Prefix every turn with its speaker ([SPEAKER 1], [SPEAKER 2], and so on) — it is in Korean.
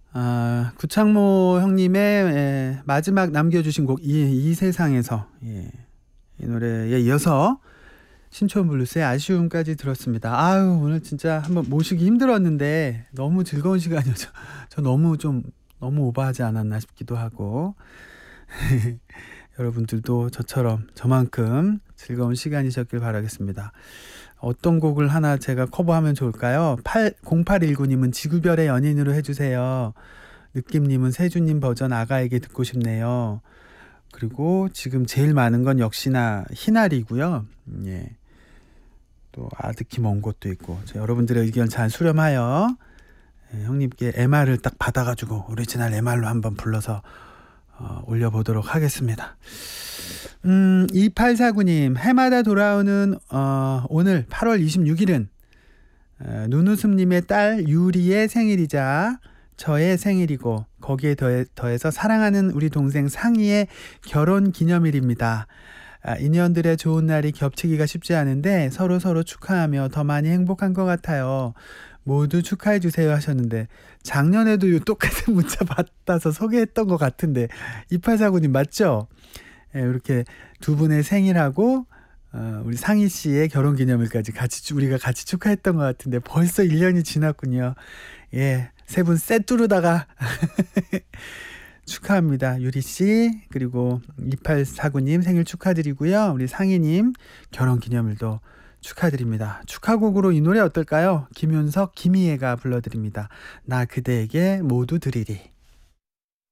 [SPEAKER 1] 구창모 형님의 마지막 남겨주신 곡, 이 세상에서. 예. 이 노래에 이어서 신촌 블루스의 아쉬움까지 들었습니다. 아유, 오늘 진짜 한번 모시기 힘들었는데 너무 즐거운 시간이었죠. 저 너무 오버하지 않았나 싶기도 하고. 여러분들도 저만큼 즐거운 시간이셨길 바라겠습니다. 어떤 곡을 하나 제가 커버하면 좋을까요? 0819님은 지구별의 연인으로 해주세요. 느낌님은 세주님 버전 아가에게 듣고 싶네요. 그리고 지금 제일 많은 건 역시나 희날이고요. 예. 또 아득히 먼 곳도 있고. 여러분들의 의견 잘 수렴하여 형님께 MR을 딱 받아가지고 오리지널 MR로 한번 불러서 올려보도록 하겠습니다. 2849님, 해마다 돌아오는 오늘 8월 26일은 눈웃음님의 딸 유리의 생일이자 저의 생일이고 거기에 더해서 사랑하는 우리 동생 상희의 결혼 기념일입니다. 인연들의 좋은 날이 겹치기가 쉽지 않은데 서로 축하하며 더 많이 행복한 것 같아요. 모두 축하해 주세요 하셨는데 작년에도 똑같은 문자 받아서 소개했던 것 같은데 2849님 맞죠? 예, 이렇게 두 분의 생일하고 우리 상희 씨의 결혼 기념일까지 우리가 같이 축하했던 것 같은데 벌써 1년이 지났군요. 예, 세 분 세뚜루다가 축하합니다. 유리 씨 그리고 2849님 생일 축하드리고요. 우리 상희님 결혼 기념일도 축하드립니다. 축하곡으로 이 노래 어떨까요? 김윤석, 김희애가 불러드립니다. 나 그대에게 모두 드리리.